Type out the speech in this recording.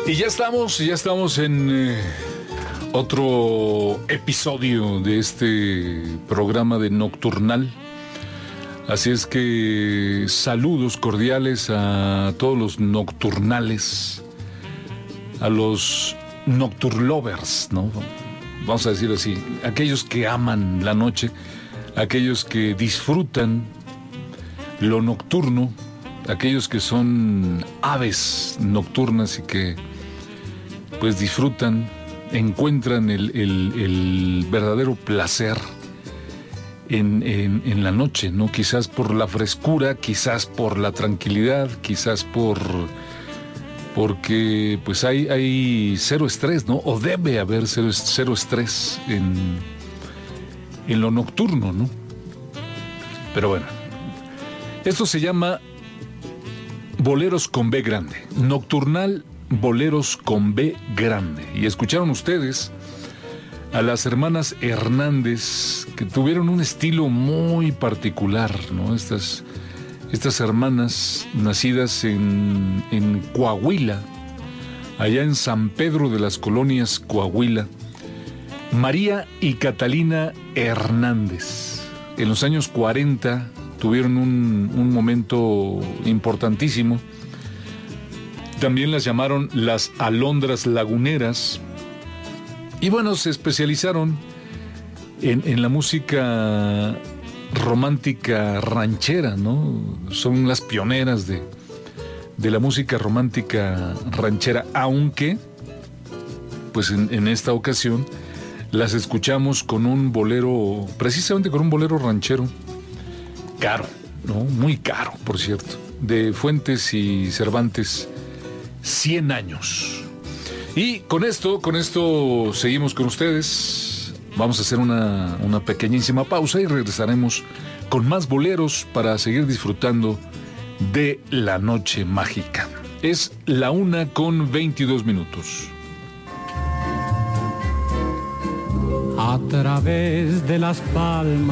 Y ya estamos en otro episodio de este programa de Nocturnal. Así es que saludos cordiales a todos los nocturnales, a los nocturlovers, ¿no? Vamos a decir así, aquellos que aman la noche, aquellos que disfrutan lo nocturno, aquellos que son aves nocturnas y que pues disfrutan, encuentran el verdadero placer en la noche, ¿no? Quizás por la frescura, quizás por la tranquilidad, quizás porque pues hay cero estrés, ¿no? O debe haber cero estrés en lo nocturno, ¿no? Pero bueno, esto se llama Boleros con B grande, Nocturnal Boleros con B grande. Y escucharon ustedes a las hermanas Hernández, que tuvieron un estilo muy particular, ¿no? Estas hermanas nacidas en Coahuila, allá en San Pedro de las Colonias, Coahuila, María y Catalina Hernández. En los años 40 tuvieron un momento importantísimo. También las llamaron las Alondras Laguneras. Y bueno, se especializaron en la música romántica ranchera, ¿no? Son las pioneras de la música romántica ranchera, aunque pues en esta ocasión las escuchamos con un bolero, precisamente con un bolero ranchero caro, ¿no? Muy caro, por cierto, de Fuentes y Cervantes, 100 años. Y con esto seguimos con ustedes. Vamos a hacer una pequeñísima pausa y regresaremos con más boleros para seguir disfrutando de la noche mágica. Es la 1:22. A través de las palmas